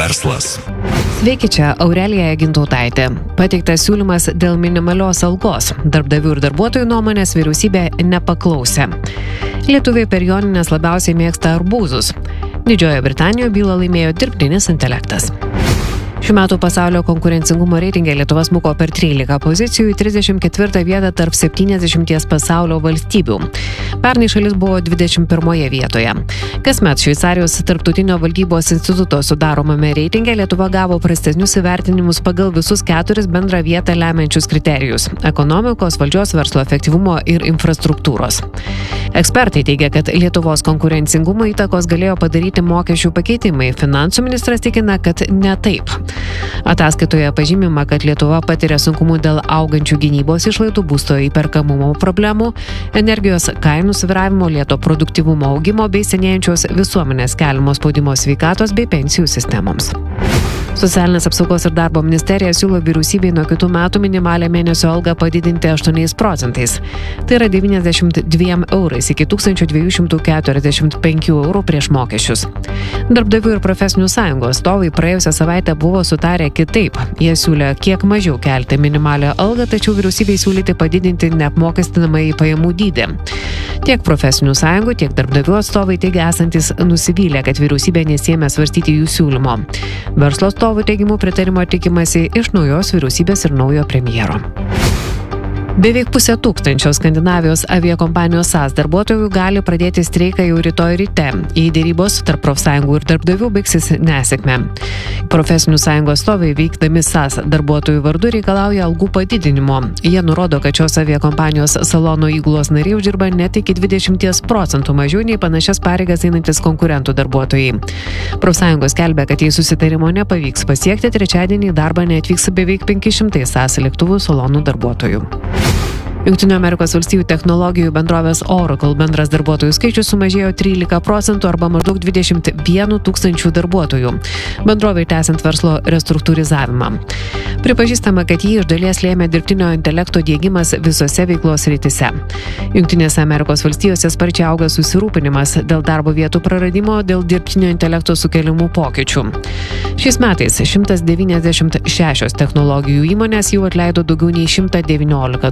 Verslas. Sveiki, čia Aurelija Gintautaitė. Pateiktas siūlymas dėl minimalios algos. Darbdavių ir darbuotojų nuomonės vyriausybė nepaklausė. Lietuviai per jonines labiausiai mėgsta arbūzus. Didžiojoje Britanijoje bylą laimėjo dirbtinis intelektas. Šių metų pasaulio konkurencingumo reitinge Lietuva smuko per 13 pozicijų į 34 vietą tarp 70 pasaulio valstybių. Pernai šalis buvo 21 vietoje. Kasmet Šveicarijos tarptautinio valdybos instituto sudaromame reitinge Lietuva gavo prastesnius įvertinimus pagal visus 4 bendrą vietą lemiančius kriterijus – ekonomikos, valdžios, verslo efektyvumo ir infrastruktūros. Ekspertai teigia, kad Lietuvos konkurencingumo įtakos galėjo padaryti mokesčių pakeitimai. Finansų ministras tikina, kad ne taip. Ataskaitoje pažymima, kad Lietuva patiria sunkumų dėl augančių gynybos išlaidų, būsto įperkamumo problemų, energijos kainų svyravimo, lėto produktyvumo augimo bei senėjančios visuomenės keliamo spaudimo sveikatos bei pensijų sistemoms. Socialinės apsaugos ir darbo ministerija siūlo vyriausybei nuo kitų metų minimalią mėnesio algą padidinti 8%. Tai yra 92 eurais iki 1245 eurų prieš mokesčius. Darbdavių ir profesinių sąjungų atstovai praėjusią savaitę buvo sutarę kitaip. Jie siūlė kiek mažiau kelti minimalią algą, tačiau vyriausybei siūlyti padidinti neapmokestinamąjį pajamų dydį. Tiek profesinių sąjungų, tiek darbdavių atstovai teigia esantis nusivylę, kad vyriausybė nesiėmė svarstyti jų siūlymo. Verslo atstovų teigimu pritarimo tikimasi iš naujos vyriausybės ir naujo premjero. Beveik 500 Skandinavijos aviakompanijos SAS darbuotojų gali pradėti streiką jau rytoj ryte, jei dėrybos tarp profsąjungų ir darbdavių baigsis nesėkme. Profesinių sąjungų atstovai veikdami SAS darbuotojų vardu reikalauja algų padidinimo. Jie nurodo, kad šios aviakompanijos salono įgulos nariai uždirba net iki 20% mažiau nei panašias pareigas einantis konkurentų darbuotojai. Profsąjungos skelbia, kad jei susitarimo nepavyks pasiekti, trečiadienį į darbą neatvyks beveik 500 SAS lėktuvų salonų darbuotojų. Jungtinių Amerikos valstijų technologijų bendrovės Oracle bendras darbuotojų skaičius sumažėjo 13% arba maždaug 21 tūkstančių darbuotojų. Bendrovei tęsiant verslo restruktūrizavimą. Pripažįstama, kad jį iš dalies lėmė dirbtinio intelekto diegimas visose veiklos srityse. Jungtinėse Amerikos valstijose sparčiai auga susirūpinimas dėl darbo vietų praradimo dėl dirbtinio intelekto sukeliamų pokyčių. Šiais metais 196 technologijų įmonės jau atleido daugiau nei 119